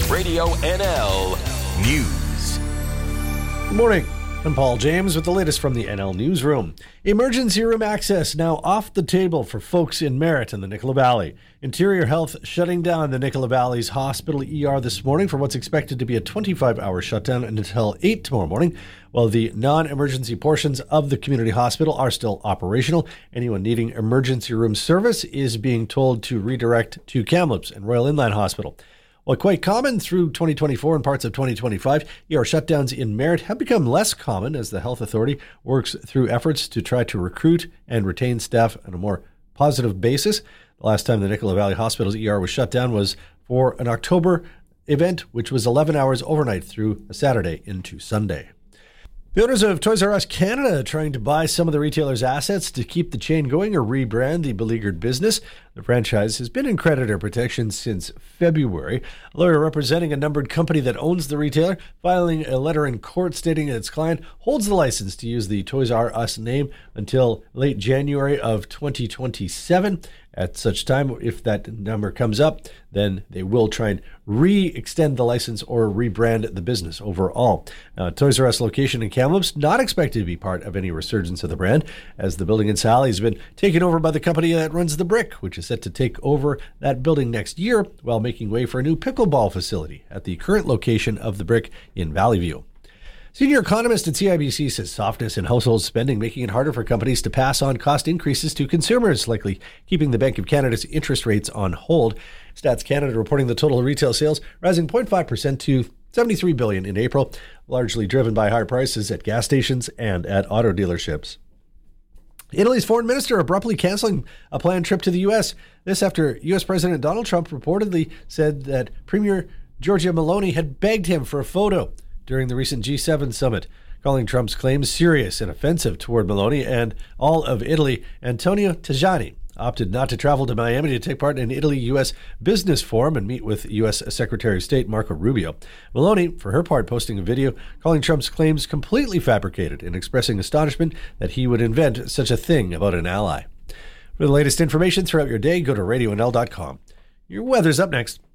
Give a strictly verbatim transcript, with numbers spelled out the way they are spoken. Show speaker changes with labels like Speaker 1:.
Speaker 1: Radio N L News.
Speaker 2: Good morning. I'm Paul James with the latest from the N L Newsroom. Emergency room access now off the table for folks in Merritt and the Nicola Valley. Interior Health shutting down the Nicola Valley's hospital E R this morning for what's expected to be a twenty-five hour shutdown until eight tomorrow morning, while the non-emergency portions of the community hospital are still operational. Anyone needing emergency room service is being told to redirect to Kamloops and Royal Inland Hospital. While quite common through twenty twenty-four and parts of twenty twenty-five, E R shutdowns in Merritt have become less common as the health authority works through efforts to try to recruit and retain staff on a more positive basis. The last time the Nicola Valley Hospital's E R was shut down was for an October event, which was eleven hours overnight through a Saturday into Sunday. The owners of Toys R Us Canada are trying to buy some of the retailer's assets to keep the chain going or rebrand the beleaguered business. The franchise has been in creditor protection since February. A lawyer representing a numbered company that owns the retailer filing a letter in court stating that its client holds the license to use the Toys R Us name until late January of twenty twenty-seven. At such time, if that number comes up, then they will try and re-extend the license or rebrand the business overall. Uh, Toys R Us location in Kamloops not expected to be part of any resurgence of the brand, as the building in Sally has been taken over by the company that runs The Brick, which is set to take over that building next year while making way for a new pickleball facility at the current location of The Brick in Valley View. Senior economist at C I B C says softness in household spending making it harder for companies to pass on cost increases to consumers, likely keeping the Bank of Canada's interest rates on hold. Stats Canada reporting the total retail sales rising zero point five percent to seventy-three billion dollars in April, largely driven by higher prices at gas stations and at auto dealerships. Italy's foreign minister abruptly canceling a planned trip to the U S. This after U S President Donald Trump reportedly said that Premier Giorgia Meloni had begged him for a photo during the recent G seven summit, calling Trump's claims serious and offensive toward Meloni and all of Italy. Antonio Tajani opted not to travel to Miami to take part in Italy-U S business forum and meet with U S Secretary of State Marco Rubio. Meloni, for her part, posting a video calling Trump's claims completely fabricated and expressing astonishment that he would invent such a thing about an ally. For the latest information throughout your day, go to radio n l dot com. Your weather's up next.